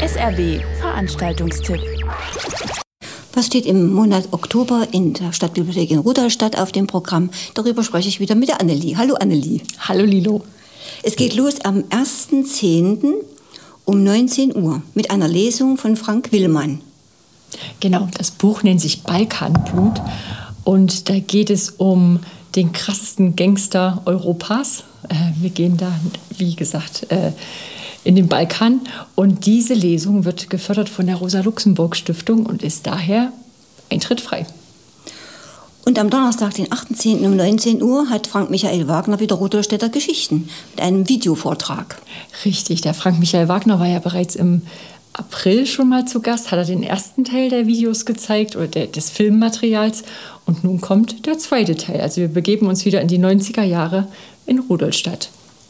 SRB Veranstaltungstipp. Was steht im Monat Oktober in der Stadtbibliothek in Rudolstadt auf dem Programm? Darüber spreche ich wieder mit der Annelie. Hallo Annelie. Hallo Lilo. Es geht los am 1.10. um 19 Uhr mit einer Lesung von Frank Willmann. Genau, das Buch nennt sich Balkanblut und da geht es um den krassesten Gangster Europas. Wir gehen da, wie gesagt, in den Balkan und diese Lesung wird gefördert von der Rosa-Luxemburg-Stiftung und ist daher eintrittfrei. Und am Donnerstag, den 8.10. um 19 Uhr, hat Frank Michael Wagner wieder Rudolstädter Geschichten mit einem Videovortrag. Richtig, der Frank Michael Wagner war ja bereits im April schon mal zu Gast, hat er den ersten Teil der Videos gezeigt oder des Filmmaterials und nun kommt der zweite Teil. Also wir begeben uns wieder in die 90er Jahre in Rudolstadt.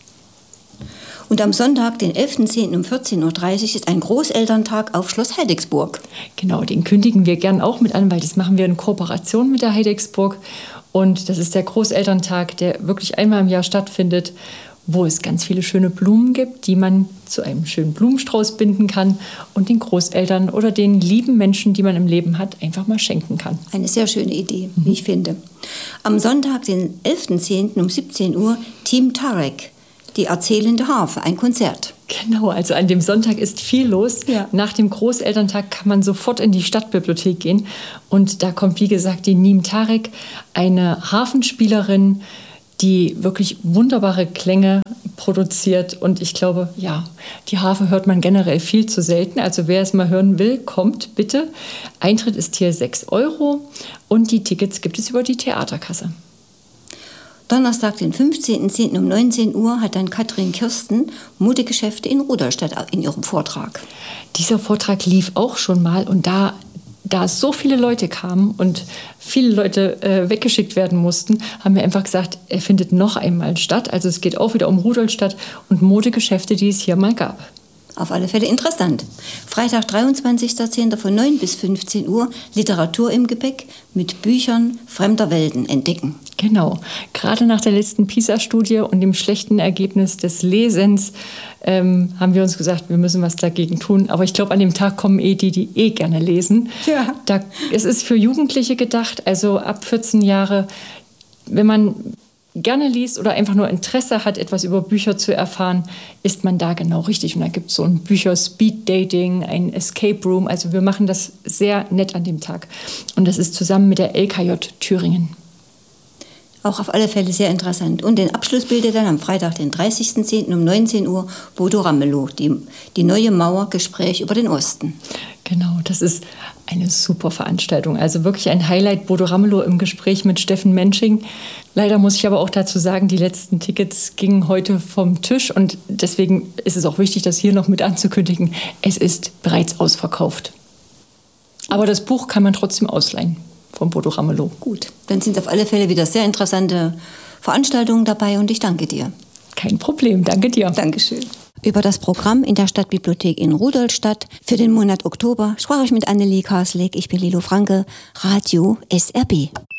Und am Sonntag, den 11.10. um 14.30 Uhr ist ein Großelterntag auf Schloss Heidecksburg. Genau, den kündigen wir gern auch mit an, weil das machen wir in Kooperation mit der Heidecksburg. Und das ist der Großelterntag, der wirklich einmal im Jahr stattfindet, wo es ganz viele schöne Blumen gibt, die man zu einem schönen Blumenstrauß binden kann und den Großeltern oder den lieben Menschen, die man im Leben hat, einfach mal schenken kann. Eine sehr schöne Idee, wie ich finde. Am Sonntag, den 11.10. um 17 Uhr, Team Tarek. Die erzählende Harfe, ein Konzert. Genau, also an dem Sonntag ist viel los. Ja. Nach dem Großelterntag kann man sofort in die Stadtbibliothek gehen. Und da kommt, wie gesagt, die Nim Tarek, eine Harfenspielerin, die wirklich wunderbare Klänge produziert. Und ich glaube, ja, die Harfe hört man generell viel zu selten. Also wer es mal hören will, kommt bitte. Eintritt ist hier 6 € und die Tickets gibt es über die Theaterkasse. Donnerstag, den 15.10. um 19 Uhr hat dann Katrin Kirsten Modegeschäfte in Rudolstadt in ihrem Vortrag. Dieser Vortrag lief auch schon mal und da so viele Leute kamen und viele Leute weggeschickt werden mussten, haben wir einfach gesagt, er findet noch einmal statt. Also es geht auch wieder um Rudolstadt und Modegeschäfte, die es hier mal gab. Auf alle Fälle interessant. Freitag, 23.10. von 9 bis 15 Uhr Literatur im Gepäck mit Büchern fremder Welten entdecken. Genau. Gerade nach der letzten PISA-Studie und dem schlechten Ergebnis des Lesens haben wir uns gesagt, wir müssen was dagegen tun. Aber ich glaube, an dem Tag kommen die gerne lesen. Ja. Es ist für Jugendliche gedacht, also ab 14 Jahre, wenn man gerne liest oder einfach nur Interesse hat, etwas über Bücher zu erfahren, ist man da genau richtig. Und da gibt es so ein Bücher-Speed-Dating, ein Escape Room. Also wir machen das sehr nett an dem Tag. Und das ist zusammen mit der LKJ Thüringen. Auch auf alle Fälle sehr interessant. Und den Abschluss bildet dann am Freitag, den 30.10. um 19 Uhr, Bodo Ramelow, die neue Mauer, Gespräch über den Osten. Genau, das ist eine super Veranstaltung. Also wirklich ein Highlight, Bodo Ramelow im Gespräch mit Steffen Mensching. Leider muss ich aber auch dazu sagen, die letzten Tickets gingen heute vom Tisch. Und deswegen ist es auch wichtig, das hier noch mit anzukündigen. Es ist bereits ausverkauft. Aber das Buch kann man trotzdem ausleihen von Bodo Ramelow. Gut, dann sind auf alle Fälle wieder sehr interessante Veranstaltungen dabei und ich danke dir. Kein Problem, danke dir. Dankeschön. Über das Programm in der Stadtbibliothek in Rudolstadt für den Monat Oktober sprach ich mit Annelie Karsleck. Ich bin Lilo Franke, Radio SRB.